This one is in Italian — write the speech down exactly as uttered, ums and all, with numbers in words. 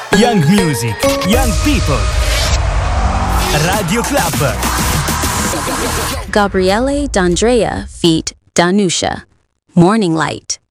Young music, young people. Radio Club. Gabriele D'Andrea feat. Danusha. Morning Light.